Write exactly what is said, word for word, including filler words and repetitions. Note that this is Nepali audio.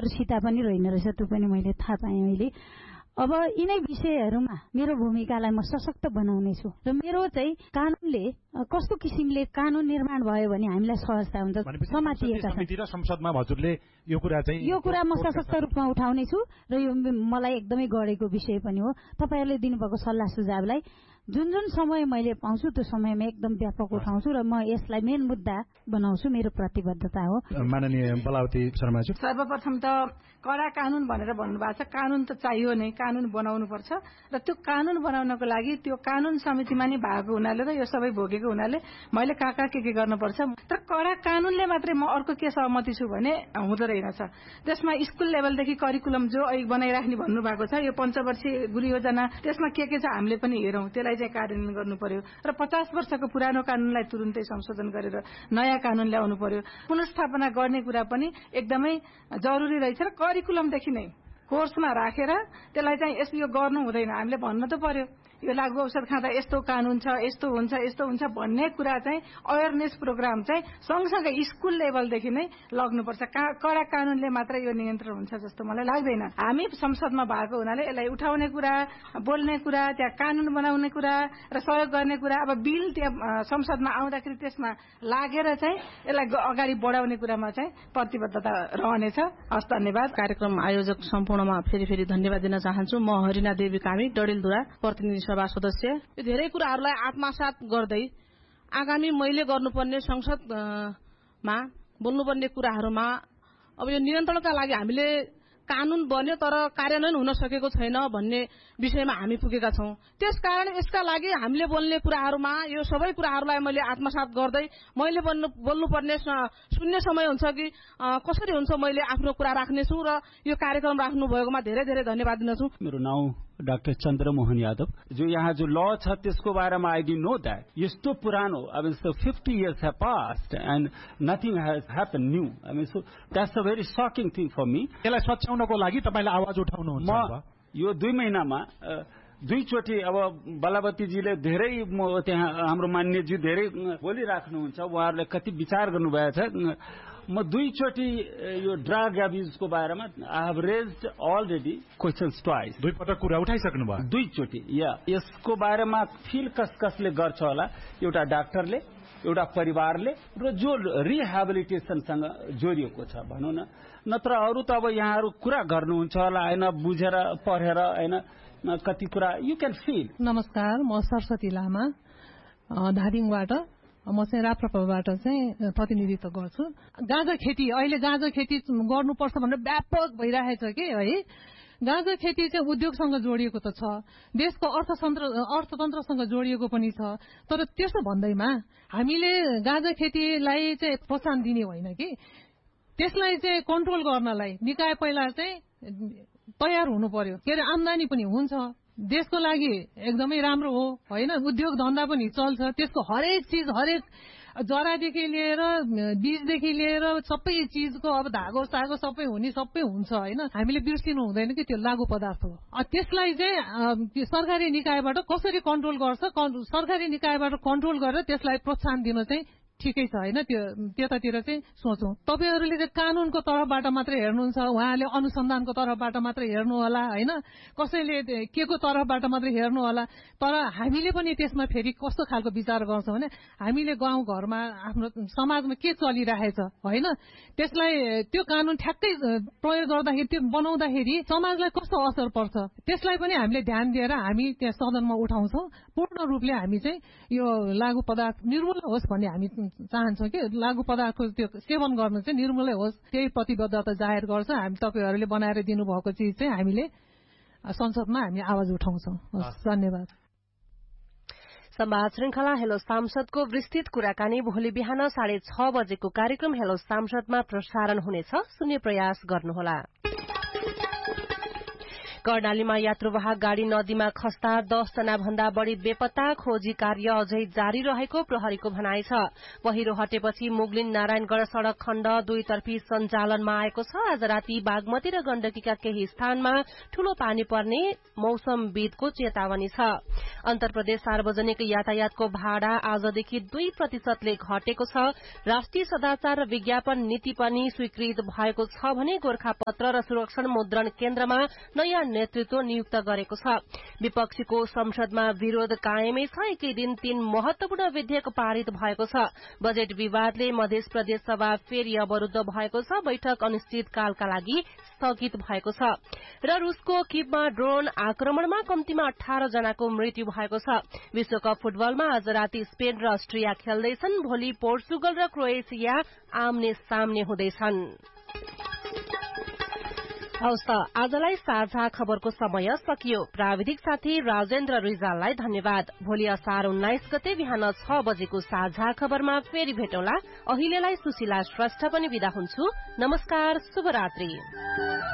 पारदर्शिता पनि रहेन रहेछ, त्यो पनि मैले थाहा पाएँ अहिले। अब यिनै विषयहरूमा मेरो भूमिकालाई म सशक्त बनाउनेछु र मेरो चाहिँ कानूनले कस्तो किसिमले कानून निर्माण भयो भने हामीलाई सहजता हुन्छ। समातिएका समिति र संसदमा हजुरले यो कुरा चाहिँ यो कुरा म सशक्त रूपमा उठाउनेछु र यो मलाई एकदमै गढेको विषय पनि हो। तपाईहरुले दिनुभएको सल्लाह सुझावलाई जुन जुन समय मैले पाउँछु त्यो समयमा एकदम व्यापक उठाउँछु र म यसलाई मेन मुद्दा बनाउँछु, मेरो प्रतिबद्धता हो। माननीय बलावती शर्माजी, सर्वप्रथम त कडा कानून भनेर भन्नुभएको छ, कानून त चाहियो नै, कानून बनाउनु पर्छ र त्यो कानून बनाउनको लागि त्यो कानून समितिमा नि भएको हुनाले र यो सबै भोगेको हुनाले मैले कहाँ कहाँ के के गर्नुपर्छ। तर कडा कानूनले मात्रै म अर्को के सहमति छु भने हुँदो रहेनछ। त्यसमा स्कुल लेभलदेखि करिकुलम जो अहिले बनाइराख्ने भन्नुभएको छ, यो पञ्चवर्षीय गुरुयोजना, त्यसमा के के छ हामीले पनि हेरौँ, त्यसलाई चाहिँ कार्यान्वयन गर्नु पर्यो र पचास वर्षको पुरानो कानूनलाई तुरुन्तै संशोधन गरेर नयाँ कानून ल्याउनु पर्यो। पुनर्स्थापना गर्ने कुरा पनि एकदमै जरुरी रहेछ र करिकुलमदेखि नै कोर्समा राखेर त्यसलाई चाहिँ यस्तो यो गर्नु हुँदैन, हामीले भन्न त पर्यो यो लागू औषध खाँदा यस्तो कानून छ, यस्तो हुन्छ यस्तो हुन्छ भन्ने कुरा चाहिँ अवेरनेस प्रोग्राम चाहिँ सँगसँगै स्कुल लेभलदेखि नै लग्नुपर्छ। कडा कानूनले मात्रै यो नियन्त्रण हुन्छ जस्तो मलाई लाग्दैन। हामी संसदमा भएको हुनाले यसलाई उठाउने कुरा, बोल्ने कुरा, त्यहाँ कानून बनाउने कुरा र सहयोग गर्ने कुरा, अब बिल त्यहाँ संसदमा आउँदाखेरि त्यसमा लागेर चाहिँ यसलाई अगाडि बढाउने कुरामा चाहिँ प्रतिबद्धता रहनेछ। हस्, धन्यवाद। कार्यक्रम आयोजक सम्पूर्णमा फेरि फेरि धन्यवाद दिन चाहन्छु। म हरिना देवी कामी, डडेलधुरा प्रतिनिधि सभा सदस्य। यो धेरै कुराहरूलाई आत्मसात गर्दै आगामी मैले गर्नुपर्ने संसदमा बोल्नुपर्ने कुराहरूमा अब यो नियन्त्रणका लागि हामीले कानून बन्यो तर कार्यान्वयन हुन सकेको छैन भन्ने विषयमा हामी पुगेका छौं। त्यसकारण यसका लागि हामीले बोल्ने कुराहरूमा यो सबै कुराहरूलाई मैले आत्मसात गर्दै मैले बोल्नुपर्ने शून्य समय हुन्छ कि कसरी हुन्छ मैले आफ्नो कुरा राख्नेछु र यो कार्यक्रम राख्नु भएकोमा धेरै धेरै धन्यवाद दिन्छु। मेरो नाम डाक्टर चन्द्रमोहन यादव। जो यहाँ जो लॉ छ त्यसको बारेमा आई डिडन्ट नो दैट। यस्तो पुरानो, I mean so fifty years have passed and nothing has happen new. I mean so that's a very शकिङ thing for me. यसलाई सच्याउनको लागि तपाईले आवाज उठाउनुहुन्छ। म यो दुई महिनामा दुईचोटि अब बलावतीजीले धेरै त्यहाँ हाम्रो मान्यजी धेरै बोलिराख्नुहुन्छ, उहाँहरूले कति विचार गर्नुभएको छ। म दुईचोटि यो ड्रग एब्युजको बारेमा I have raised already questions twice. दुई पटक कुरा उठाइसक्नु भयो। दुईचोटि या यसको बारेमा फिल कस कसले गर्छ होला, एउटा डाक्टरले, एउटा परिवारले र जो रिहेबिलिटेसनसँग जोडिएको छ भनौँ न। नत्र अरू त अब यहाँहरू कुरा गर्नुहुन्छ होला हैन, बुझेर पढेर हैन, कति कुरा यु क्यान फिल। नमस्कार, म सरस्वती लामा धादिङबाट। म चाहिँ राप्रपाबाट चाहिँ प्रतिनिधित्व गर्छु। गाँजा खेती, अहिले गाँजा खेती गर्नुपर्छ भनेर व्यापक भइरहेछ कि है। गाँजा खेती चाहिँ उद्योगसँग जोडिएको त छ, देशको अर्थतन्त्र अर्थतन्त्रसँग जोडिएको पनि छ। तर त्यसो भन्दैमा हामीले गाँजा खेतीलाई चाहिँ प्रोत्साहन दिने होइन कि, त्यसलाई चाहिँ कन्ट्रोल गर्नलाई निकाय पहिला चाहिँ तयार हुनु पर्यो। के अरे आम्दानी पनि हुन्छ, देशको लागि एकदमै राम्रो हो होइन, उद्योग धन्दा पनि चल्छ। त्यसको हरेक चिज, हरेक जरादेखि लिएर बीजदेखि लिएर सबै चिजको अब धागो सागो सबै हुने सबै हुन्छ होइन। हामीले बिर्सिनु हुँदैन कि त्यो लागू पदार्थ हो। त्यसलाई चाहिँ सरकारी निकायबाट कसरी कन्ट्रोल गर्छ, सरकारी निकायबाट कन्ट्रोल गरेर त्यसलाई प्रोत्साहन दिन चाहिँ ठिकै छ होइन। त्यो त्यतातिर चाहिँ सोचौं। तपाईहरुले चाहिँ कानूनको तर्फबाट मात्रै हेर्नुहुन्छ, उहाँले अनुसन्धानको तर्फबाट मात्रै हेर्नु होला होइन, कसैले के को तर्फबाट मात्रै हेर्नु होला। तर हामीले पनि त्यसमा फेरि कस्तो खालको विचार गर्छौं भने हामीले गाउँ घरमा आफ्नो समाजमा के चलिरहेछ होइन, त्यसलाई त्यो कानून ठ्याक्कै प्रयोग गर्दाखेरि, त्यो बनाउँदाखेरि समाजलाई कस्तो असर पर्छ त्यसलाई पनि हामीले ध्यान दिएर हामी त्यहाँ सदनमा उठाउँछौं। पूर्ण रूपले हामी चाहिँ यो लागू पदार्थ निर्मूल होस् भन्ने हामी चाहन्छौँ कि लागू पदार्थको त्यो सेवन गर्न चाहिँ निर्मूलै होस्, त्यही प्रतिबद्धता जाहेर गर्छ। हामी तपाईहरुले बनाएर दिनुभएको चिज चाहिँ हामीले संसदमा हामी आवाज उठाउँछौँ। धन्यवाद। संवाद श्रृंखला हेलो सांसदको विस्तृत कुराकानी भोलि बिहान साढे छ बजेको कार्यक्रम हेलो सांसदमा प्रसारण हुनेछ। सुन्ने प्रयास गर्नुहोला। कर्णालीमा यात्रुवाहक गाड़ी नदीमा खस्ता दस जना भन्दा बढ़ी बेपत्ता खोजी कार्य अझै जारी रहेको प्रहरीको भनाइ छ। पहिरो हटेपछि मुगलिन नारायणगढ़ सड़क खण्ड दुईतर्फी सञ्चालनमा आएको छ। आज राति बागमती र गण्डकीका केही स्थानमा ठूलो पानी पर्ने मौसमविदको चेतावनी छ। अन्तरप्रदेश सार्वजनिक यातायातको भाडा आजदेखि दुई प्रतिशतले घटेको छ। राष्ट्रिय सदाचार र विज्ञापन नीति पनि स्वीकृत भएको छ भने गोरखापत्र र सुरक्षण मुद्रण केन्द्रमा नयाँ नेतृत्व नियुक्त गरेको छ। विपक्षीको संसदमा विरोध कायमै छ। एकै दिन तीन महत्वपूर्ण विधेयक पारित भएको छ। बजेट विवादले मध्य प्रदेश सभा फेरि अवरूद्ध भएको छ। बैठक अनिश्चितकालका लागि स्थगित भएको छ। र रूसको किबमा ड्रोन आक्रमणमा कम्तीमा अठार जनाको मृत्यु भएको छ। विश्वकप फुटबलमा आज राति स्पेन र अस्ट्रिया खेल्दैछन्। भोलि पोर्चुगल र क्रोएसिया आम्ने सामने हुँदैछन्। हवस् त आजलाई साझा खबरको समय सकियो। प्राविधिक साथी राजेन्द्र रिजाललाई धन्यवाद। भोलि असार उन्नाइस गते बिहान छ बजेको साझा खबरमा फेरि भेटौँला। अहिलेलाई सुशीला श्रेष्ठ पनि बिदा हुन्छु। नमस्कार, शुभरात्रि।